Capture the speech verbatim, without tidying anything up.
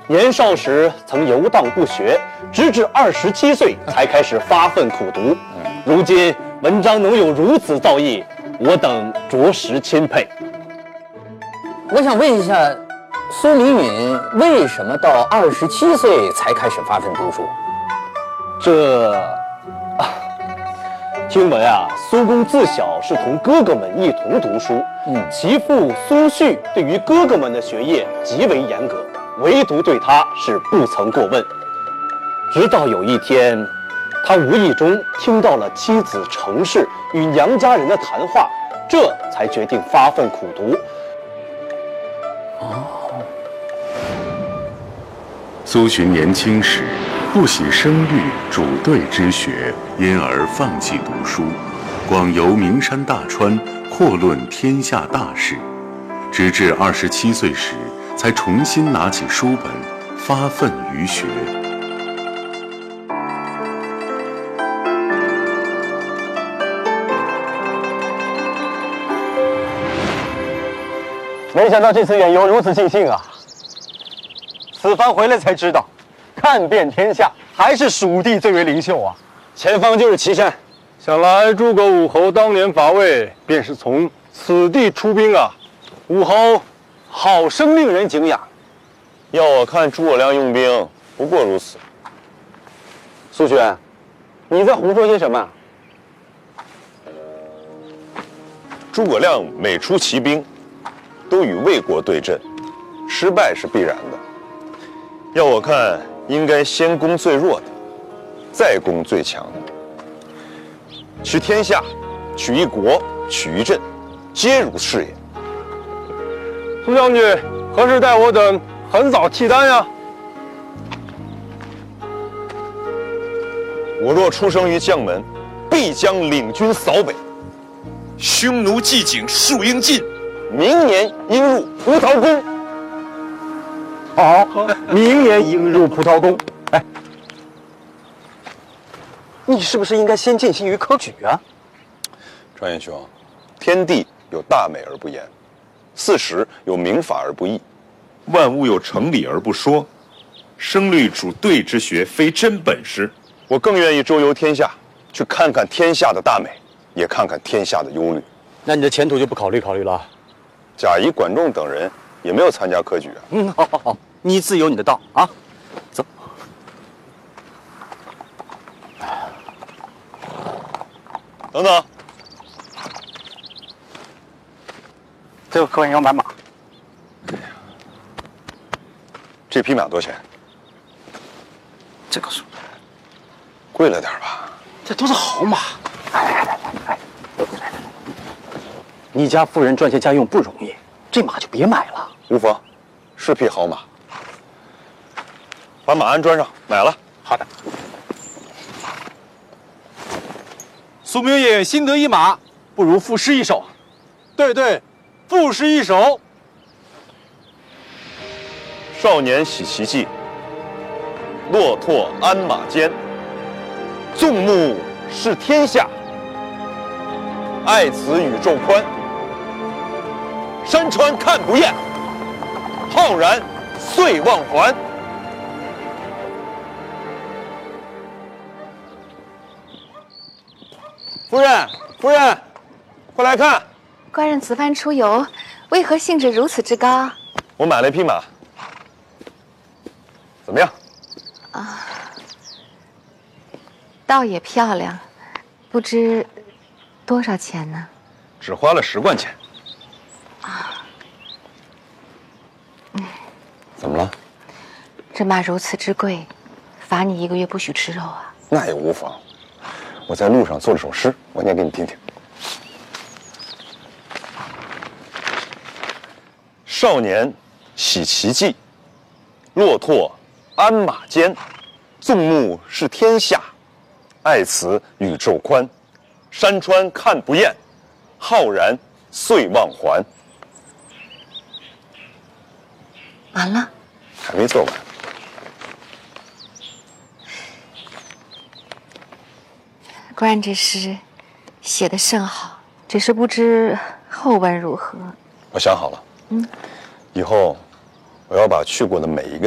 年少时曾游荡不学，直至二十七岁才开始发奋苦读。如今文章能有如此造诣，我等着实钦佩。 我想问一下，苏明允为什么到二十七岁才开始发奋读书？ 这，啊，听闻啊，苏公自小是同哥哥们一同读书，嗯，其父苏旭对于哥哥们的学业极为严格，唯独对他是不曾过问。直到有一天，他无意中听到了妻子程氏与娘家人的谈话，这才决定发奋苦读。 哦， 苏洵年轻时不喜声律主对之学，因而放弃读书，广游名山大川，阔论天下大事。直至二十七岁时，才重新拿起书本，发奋于学。 没想到这次远游如此尽兴啊！此番回来才知道，看遍天下还是蜀地最为灵秀啊！前方就是岐山， 想来诸葛武侯当年伐魏，便是从此地出兵啊。 武侯好生令人敬仰。 要我看，诸葛亮用兵不过如此。 苏洵，你在胡说些什么？ 诸葛亮每出奇兵，都与魏国对阵，失败是必然的。要我看，应该先攻最弱的，再攻最强的。取天下，取一国，取一镇，皆如是也。 苏将军何时带我等横扫契丹呀？ 我若出生于将门，必将领军扫北。匈奴既景树应尽，明年应入葡萄宫。 好，明年应入葡萄宫。哎，你是不是应该先尽心于科举啊？ 张彦兄，天地有大美而不言，四时有明法而不议，万物有成理而不说。声律主对之学，非真本事。我更愿意周游天下，去看看天下的大美，也看看天下的忧虑。 那你的前途就不考虑考虑了？ 贾谊、管仲等人也没有参加科举啊。 嗯，好好好，你自有你的道啊。走。 等等， 这个客人要买马。 这匹马多少钱？ 这个是贵了点吧？ 这都是好马。来来来来来，你家夫人赚些家用不容易，这马就别买了。 无妨，是匹好马。把马鞍装上，买了。 好的。 苏明允新得一马，不如赋诗一首。对对，赋诗一首。 少年喜其迹，骆驼鞍马间，纵目视天下。爱此宇宙宽，山川看不厌，浩然岁忘还。夫人，夫人，快来看！ 官人此番出游，为何兴致如此之高？ 我买了一匹马，怎么样？ 啊，倒也漂亮，不知多少钱呢？ 只花了十贯钱。 啊， 嗯，怎么了？ 这马如此之贵，罚你一个月不许吃肉啊。 那也无妨。我在路上做了首诗，我念给你听听。少年喜其迹，骆驼鞍马间，纵目视天下。爱此宇宙宽，山川看不厌，浩然岁忘还。 完了？ 还没做完。 官人这诗写得甚好，只是不知后文如何。 我想好了，嗯，以后我要把去过的每一个